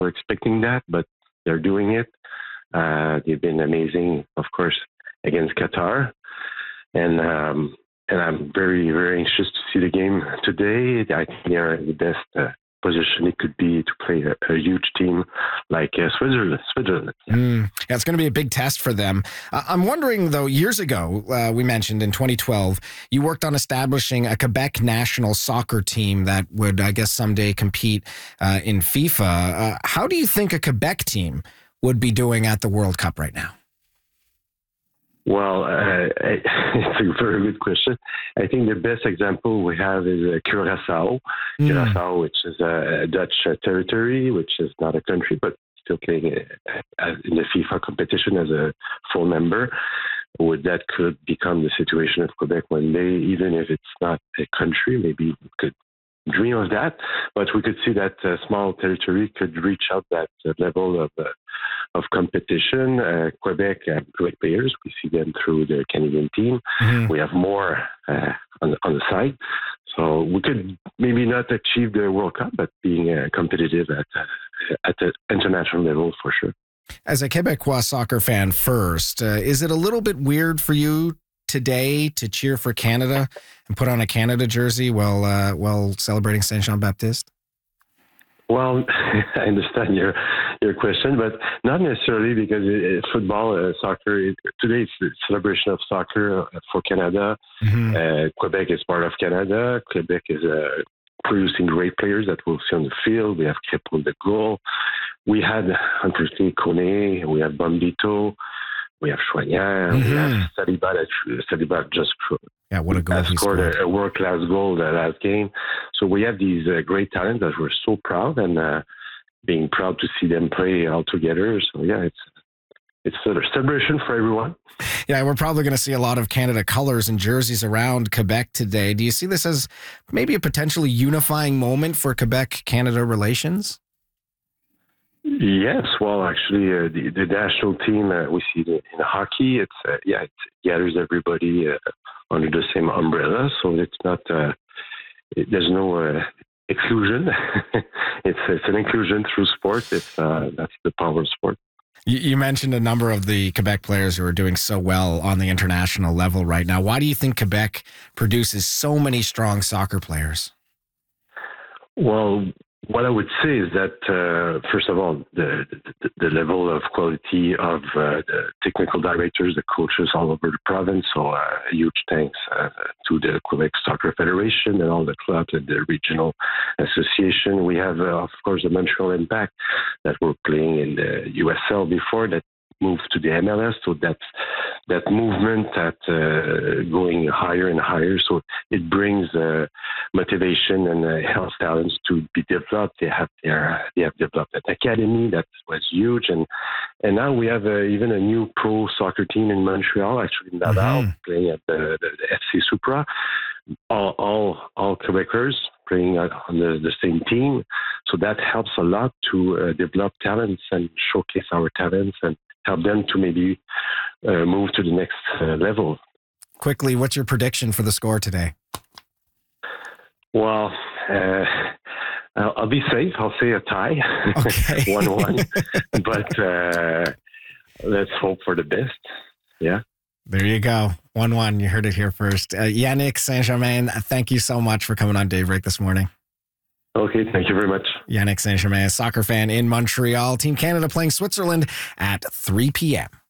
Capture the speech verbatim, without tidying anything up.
were expecting that, but they're doing it. Uh, they've been amazing, of course, against Qatar. And um, and I'm very, very anxious to see the game today. I think they're in the best uh, position it could be to play a, a huge team like uh, Switzerland. Switzerland. Yeah. Mm, yeah, it's going to be a big test for them. Uh, I'm wondering, though, years ago, uh, we mentioned in twenty twelve, you worked on establishing a Quebec national soccer team that would, I guess, someday compete uh, in FIFA. Uh, how do you think a Quebec team would be doing at the World Cup right now? Well, uh, it's a very good question. I think the best example we have is uh, Curaçao. Mm. Curaçao, which is a Dutch uh, territory, which is not a country, but still playing uh, in the FIFA competition as a full member. Would that could become the situation of Quebec one day, even if it's not a country? Maybe we could dream of that, but we could see that uh, small territory could reach out that uh, level of uh, of competition. Uh, Quebec have great players. We see them through the Canadian team. Mm-hmm. We have more uh, on, the, on the side. So we could maybe not achieve the World Cup, but being uh, competitive at uh, at the international level for sure. As a Quebecois soccer fan first, uh, is it a little bit weird for you today to cheer for Canada and put on a Canada jersey while uh, while celebrating Saint Jean Baptiste? Well, I understand your your question, but not necessarily because it, football, uh, soccer, it, today it's the celebration of soccer uh, for Canada. Mm-hmm. Uh, Quebec is part of Canada. Quebec is uh, producing great players that we'll see on the field. We have Crépeau the goal. We had, unfortunately, Kone. We have Bombito. We have Choignard. Mm-hmm. We have Saliba. That, Saliba just yeah, what a goal he scored. scored. A, a world-class goal that last game. So we have these uh, great talents that we're so proud and uh, being proud to see them play all together. So yeah, it's it's a celebration for everyone. Yeah, we're probably going to see a lot of Canada colors and jerseys around Quebec today. Do you see this as maybe a potentially unifying moment for Quebec-Canada relations? Yes, well, actually, uh, the, the national team, uh, we see it in hockey. It's uh, yeah, it gathers everybody uh, under the same umbrella, so it's not. Uh, it, there's no uh, exclusion. it's it's an inclusion through sport. It's uh, that's the power of sport. You, you mentioned a number of the Quebec players who are doing so well on the international level right now. Why do you think Quebec produces so many strong soccer players? Well, what I would say is that, uh, first of all, the, the the level of quality of uh, the technical directors, the coaches all over the province. So uh, a huge thanks uh, to the Quebec Soccer Federation and all the clubs and the regional association. We have, uh, of course, the Montreal Impact that were playing in the U S L before that moved to the M L S. So that's that movement that uh, going higher and higher. So it brings uh, motivation and uh, health talents to be developed. They have their they have developed an academy that was huge, and and now we have uh, even a new pro soccer team in Montreal, actually in Laval, mm-hmm. playing at the, the, the F C Supra. All all all Quebecers playing on the, the same team. So that helps a lot to uh, develop talents and showcase our talents and help them to maybe uh, move to the next uh, level. Quickly, what's your prediction for the score today? Well, uh, I'll, I'll be safe. I'll say a tie, okay. one one. But uh, let's hope for the best. Yeah. There you go. one one. You heard it here first. Uh, Yannick Saint-Germain, thank you so much for coming on Daybreak this morning. Okay, thank you very much. Yannick Saint-Germain, a soccer fan in Montreal. Team Canada playing Switzerland at three p.m.